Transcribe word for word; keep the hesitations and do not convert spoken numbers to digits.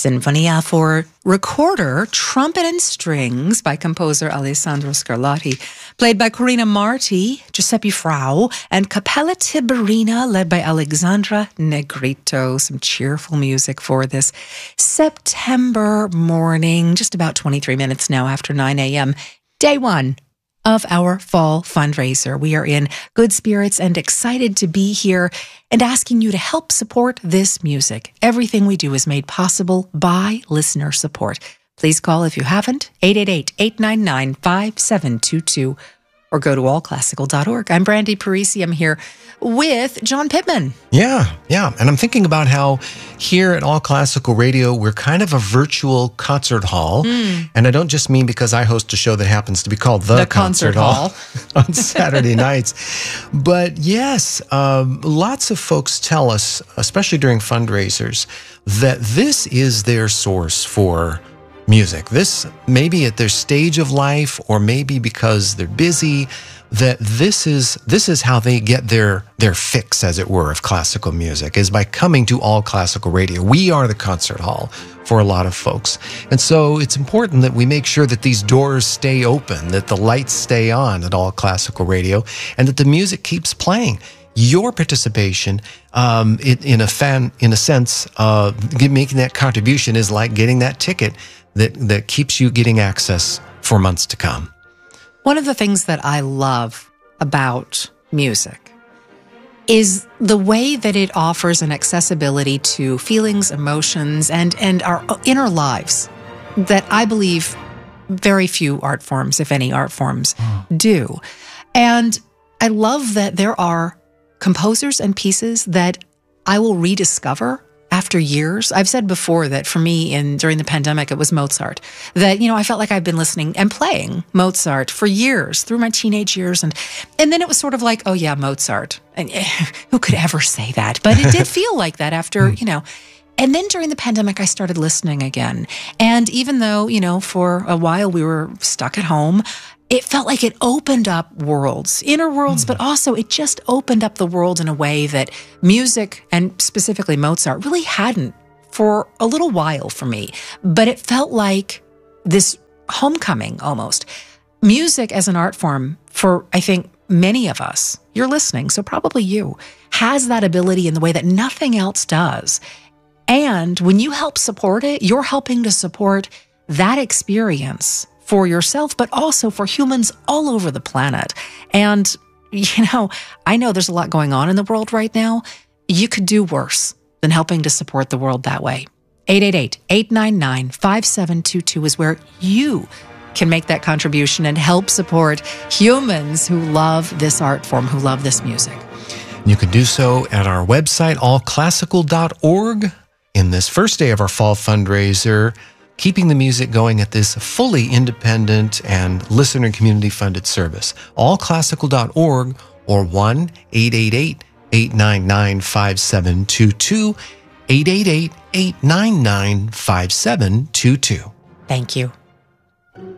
Sinfonia for recorder, trumpet and strings by composer Alessandro Scarlatti, played by Corina Marti, Giuseppe Frau, and Cappella Tiberina, led by Alexandra Negrito. Some cheerful music for this September morning, just about twenty-three minutes now after nine a.m., day one of our fall fundraiser. We are in good spirits and excited to be here and asking you to help support this music. Everything we do is made possible by listener support. Please call if you haven't, eight eight eight, eight nine nine, five seven two two, or go to all classical dot org. I'm Brandy Parisi. I'm here with John Pittman. Yeah, yeah. And I'm thinking about how here at All Classical Radio, we're kind of a virtual concert hall. Mm. And I don't just mean because I host a show that happens to be called The, the Concert, concert Hall, hall on Saturday nights. But yes, um, lots of folks tell us, especially during fundraisers, that this is their source for music. This maybe at their stage of life, or maybe because they're busy, that this is this is how they get their their fix, as it were, of classical music, is by coming to All Classical Radio. We are the concert hall for a lot of folks. And so it's important that we make sure that these doors stay open, that the lights stay on at All Classical Radio, and that the music keeps playing. Your participation, um, in, in a fan, in a sense, uh, making that contribution is like getting that ticket that that keeps you getting access for months to come. One of the things that I love about music is the way that it offers an accessibility to feelings, emotions, and, and our inner lives that I believe very few art forms, if any art forms, mm. do. And I love that there are composers and pieces that I will rediscover after years. I've said before that for me, in during the pandemic, it was Mozart. That, you know, I felt like I've been listening and playing Mozart for years, through my teenage years. And and then it was sort of like, oh yeah, Mozart. And who could ever say that? But it did feel like that after, you know. And then during the pandemic, I started listening again. And even though, you know, for a while we were stuck at home, it felt like it opened up worlds, inner worlds, mm. but also it just opened up the world in a way that music, and specifically Mozart, really hadn't for a little while for me. But it felt like this homecoming almost. Music as an art form, for I think many of us, you're listening, so probably you, has that ability in the way that nothing else does. And when you help support it, you're helping to support that experience for yourself, but also for humans all over the planet. And, you know, I know there's a lot going on in the world right now. You could do worse than helping to support the world that way. eight eight eight, eight nine nine, five seven two two is where you can make that contribution and help support humans who love this art form, who love this music. You can do so at our website, all classical dot org. In this first day of our fall fundraiser, keeping the music going at this fully independent and listener community funded service. all classical dot org or one eight eight eight, eight nine nine, five seven two two, eight eight eight, eight nine nine, five seven two two. Thank you.